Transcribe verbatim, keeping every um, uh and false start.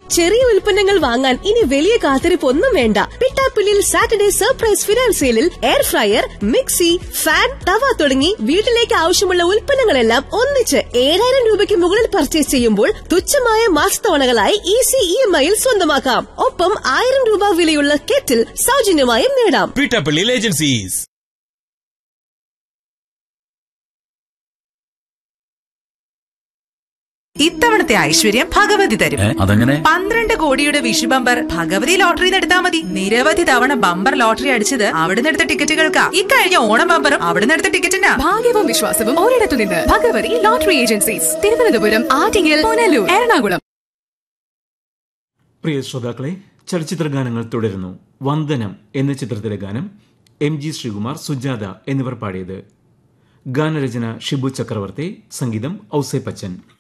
ചെറിയ ഉൽപ്പന്നങ്ങൾ വാങ്ങാൻ ഇനി വലിയ കാത്തിരിപ്പ് ഒന്നും വേണ്ട. പിട്ടാപ്പിള്ളിയിൽ സാറ്റർഡേ സർപ്രൈസ് ഫിനാൻസ് സെയിലിൽ എയർ ഫ്രയർ, മിക്സി, ഫാൻ, തവ തുടങ്ങി വീട്ടിലേക്ക് ആവശ്യമുള്ള ഉൽപ്പന്നങ്ങളെല്ലാം ഒന്നിച്ച് ഏഴായിരം രൂപയ്ക്ക് മുകളിൽ പർച്ചേസ് ചെയ്യുമ്പോൾ തുച്ഛമായ മാസത്തവണകളായി ഈസി ഇ എം ഐയിൽ സ്വന്തമാക്കാം. ഒപ്പം ആയിരം രൂപ വിലയുള്ള കെറ്റിൽ സൗജന്യമായും നേടാം. പിട്ടാപ്പിള്ളിയിൽ ഏജൻസീസ്. ഇത്തവണത്തെ ഐശ്വര്യം ഭഗവതി തരും. അതെങ്ങനെ? പന്ത്രണ്ട് കോടിയുടെ വിഷു ബമ്പർ ഭഗവതി ലോട്ടറി എടുത്താൽ മതി. നിരവധി തവണ ബമ്പർ ലോട്ടറി അടിച്ചത് അവിടുന്ന് എടുത്ത ടിക്കറ്റുകൾക്കാ. ഇക്കഴിഞ്ഞ ഓണം ബമ്പറും അവിടുന്ന് എടുത്ത ടിക്കറ്റിനാ. ഭാഗ്യവും വിശ്വാസവും ഒരിടത്തു നിന്ന്. Bhagavathi lottery agencies, Thiruvananthapuram, Attingal, Punalur, Ernakulam. പ്രിയ ശ്രോതാക്കളെ, ചലച്ചിത്ര ഗാനങ്ങൾ തുടരുന്നു. വന്ദനം എന്ന ചിത്രത്തിലെ ഗാനം എം ജി ശ്രീകുമാർ, സുജാത എന്നിവർ പാടിയത്. ഗാനരചന ഷിബു ചക്രവർത്തി, സംഗീതം ഔസേ പച്ചൻ.